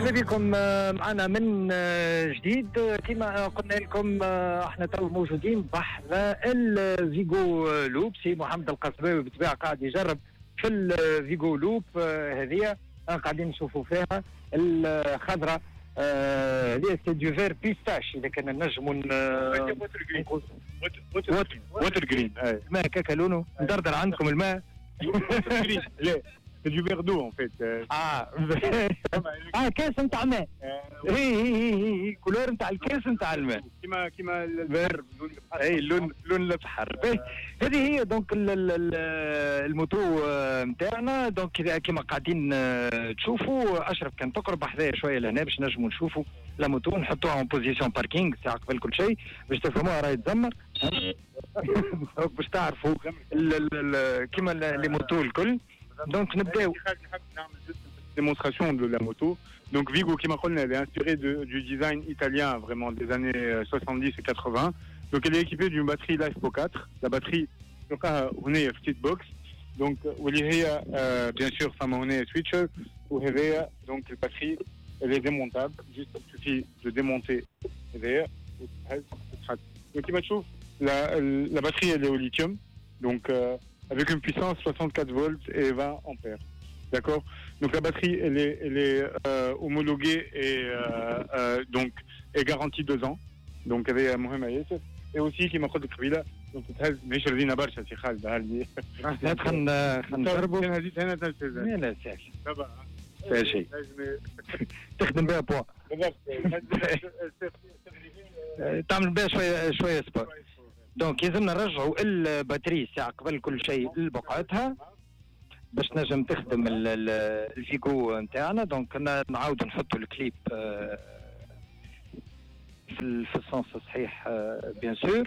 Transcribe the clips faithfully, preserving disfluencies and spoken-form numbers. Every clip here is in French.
مرحبا بكم معنا من جديد. كما قلنا لكم احنا تو موجودين بحذا الفيجو لوب. سي محمد القصباوي بالطبيعه قاعد يجرب في الفيجو لوب هذه قاعدين نشوفوا فيها الخضراء هذه سي دو فير بيستاش اذا كان نجموا ووتر جرين ووتر جرين الماء كاكا لونه مدردر عندكم الماء. لا c'est du verre d'eau en fait. اه اه كاس نتاع ماء. اي اي اي كولور نتاع الكاس نتاع الماء كيما كيما الفير لون البحر. اي لون لون البحر. هذه هي دونك الموتو نتاعنا. دونك كيما قاعدين تشوفوا اشرف كان تقرب حذايا شويه لهنا باش نجموا نشوفوا لا موتو نحطوها اون بوزيسيون باركينغ ساعه قبل كل شيء باش تفهموها راهي تزمر باش تعرفوا كيما لي موتو الكل. Donc, nous avons une démonstration de la moto. Donc, Vigo, qui m'a elle est inspirée de, du design italien, vraiment des années soixante-dix et quatre-vingts. Donc, elle est équipée d'une batterie LiFePro quatre. La batterie, donc, on est petite box. Donc, vous voyez, euh, bien sûr, ça on est switcher. Vous voyez, donc, la batterie, elle est démontable. Juste, il suffit de démonter. Donc, il m'a la, la batterie, elle est au lithium. Donc, euh, avec une puissance soixante-quatre volts et vingt ampères. D'accord. Donc la batterie, elle est, elle est euh, homologuée et euh, euh, donc est garantie deux ans. Donc avec Mohamed Ayes. Et aussi qui m'a fait le là. Donc تهز مش رزينا برشا سي خالد هذه. خلينا نجربوا. هذه هنا تنفذ. لا سهل. طبعا. لا شيء. تخدم بها بوا. بالضبط. تعمل بها شويه شويه سبور. دونك يلزمنا نرجعوا الباتري ساعة قبل كل شيء لبقعتها باش نجم تخدم الفيجو نتاعنا. دونك نعاودوا نحطوا الكليب في في السونس الصحيح بيان سور.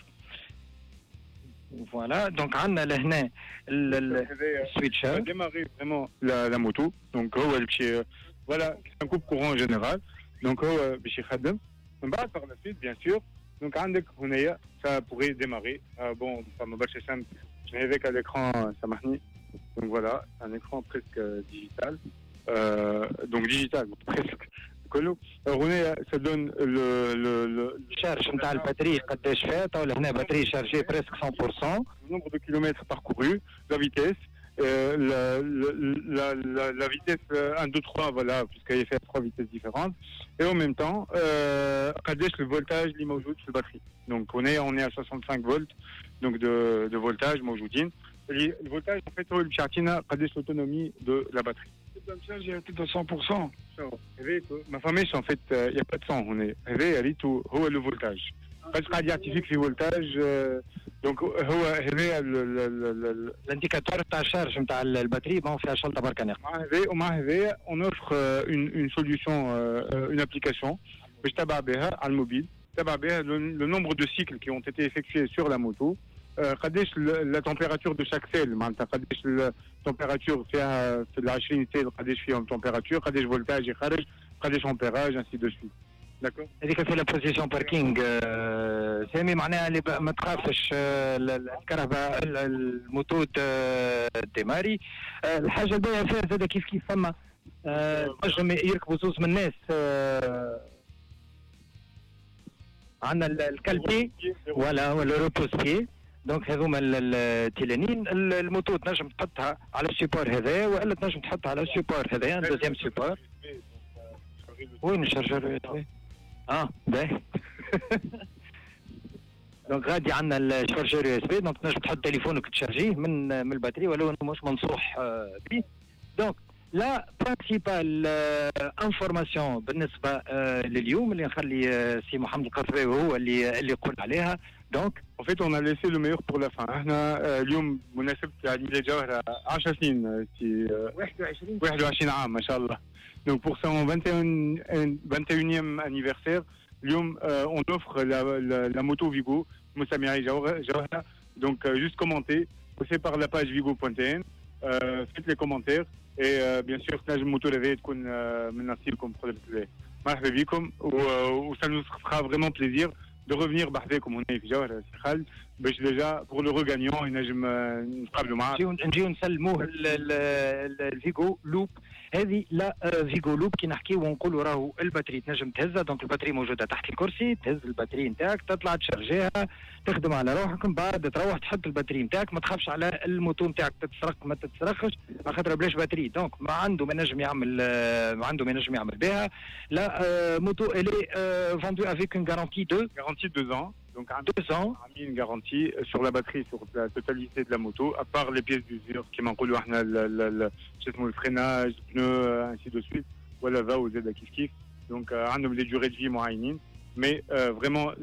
فوالا دونك عندنا لهنا السويتشر ديماري فريمون لا موتو. دونك هو اللي باش فوالا ان كوب كورون جينيرال. دونك هو باش يخدم من بعد par la suite bien sûr. Donc, ça pourrait démarrer. Euh, bon, ça m'a battu simple. Je n'ai avec à l'écran, ça m'a mis. Donc voilà, un écran presque digital. Euh, donc digital, presque. René, ça donne le le le charge de la batterie. قداش فات ولا هنا batterie chargée presque cent pour cent. Le nombre de kilomètres parcourus, la vitesse. Euh, la, la, la, la vitesse un, deux, trois, voilà, puisqu'elle est faite à trois vitesses différentes. Et en même temps, euh, le voltage, l'imojout sur la batterie. Donc on est, on est à soixante-cinq volts donc de, de voltage, mojoutine. Le voltage, en fait, c'est l'autonomie de la batterie. La charge est à cent pour cent. Ma famille, en fait, il n'y a pas de sang. On est, elle est tout, le voltage. Parce qu'il y a un voltage. Donc, l'indicateur de la charge de la batterie, on fait un châle de barcaner. On offre une, une solution, une application, le mobile, le nombre de cycles qui ont été effectués sur la moto, la température de chaque celle, la température fait la unité de température, le voltage, le ampérage, ainsi de suite. داكور هذيك في البوزيشن باركينغ سامي معناها اللي ما تخافش الكهرباء الموتو ديماري. الحاجه الباهيه فيها زاد كيف كيف فما تنجم يركبوا زوز من الناس. عندنا الكالبي ولا ولا روبوسبي. دونك هذوما التيلانين الموتو تنجم تحطها على السيبور هذا والا تنجم تحطها على السيبور هذايا دوزيام سيبور. وين الشارجر؟ اه باهي. دونك غادي عندنا الشارجور يو اس بي. دونك تنجم تحط تليفونك تشارجيه من من الباتري ولو مش منصوح به. دونك لا برينسيبال انفورماسيون بالنسبه لليوم اللي نخلي سي محمد القصباوي هو اللي اللي يقول عليها. دونك en fait on a laissé le meilleur pour la fin. احنا اليوم مناسبة عيد ميلاد جوهرة عشر سنين في واحد وعشرين عام ما شاء الله. Donc pour son vingt et unième anniversaire, اليوم euh, on offre la, la, la moto Vigo Moussamia Jawhara. Donc euh, juste commentez, passez par la page vigo point t n, euh, faites les commentaires et euh, bien sûr تنجم moto لهذه تكون من نصيبكم بقدرة الله. مرحبا بكم و ça nous fera vraiment plaisir de revenir بحذاكم هنا في جوهرة سي خالد باش ديجا بور لو ريغانيون ينجم نتقابلوا معاه. نجيو نجيو نسلموه الفيجو لوب هذه. لا فيجو لوب كي نحكيو ونقولوا راهو الباتري تنجم تهزها، دونك الباتري موجوده تحت الكرسي، تهز الباتري نتاعك تطلع تشارجيها تخدم على روحك، من بعد تروح تحط الباتري نتاعك، ما تخافش على الموتو نتاعك تتسرق ما تتسرقش على خاطر بلاش باتري، دونك ما عنده ما نجم يعمل ما عنده ما نجم يعمل بها. لا موتو الي فوندو افيك اون غارونتي دو garantie deux ans. Donc, deux ans. On a mis une garantie sur la batterie, sur la totalité de la moto, à part les pièces d'usure qui m'ont collé le freinage, les pneus, ainsi de suite. Voilà, va aux aides à kiff kiff. Donc, on a des durées de vie moyennes. Mais euh, vraiment,